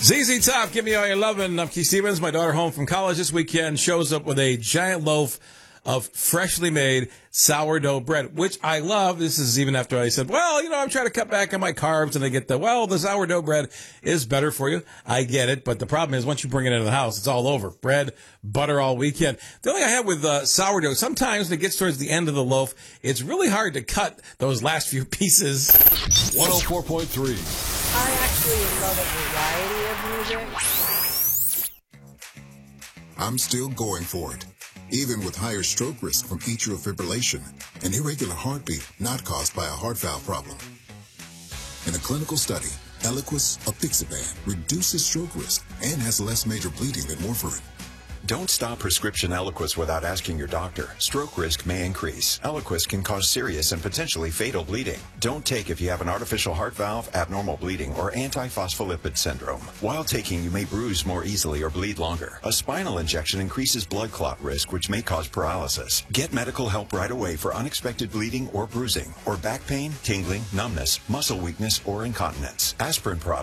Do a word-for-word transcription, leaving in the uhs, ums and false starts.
Z Z Top, give me all your lovin'. I'm Keith Stevens. My daughter home from college this weekend shows up with a giant loaf of freshly made sourdough bread, which I love. This is even after I said, well, you know, I'm trying to cut back on my carbs, and I get the, well, the sourdough bread is better for you. I get it. But the problem is once you bring it into the house, it's all over. Bread, butter all weekend. The only thing I have with uh, sourdough, sometimes when it gets towards the end of the loaf, it's really hard to cut those last few pieces. one oh four point three. I actually love a variety of music. I'm still going for it, even with higher stroke risk from atrial fibrillation, an irregular heartbeat not caused by a heart valve problem. In a clinical study, Eliquis apixaban reduces stroke risk and has less major bleeding than warfarin. Don't stop prescription Eliquis without asking your doctor. Stroke risk may increase. Eliquis can cause serious and potentially fatal bleeding. Don't take if you have an artificial heart valve, abnormal bleeding, or antiphospholipid syndrome. While taking, you may bruise more easily or bleed longer. A spinal injection increases blood clot risk, which may cause paralysis. Get medical help right away for unexpected bleeding or bruising, or back pain, tingling, numbness, muscle weakness, or incontinence. Aspirin products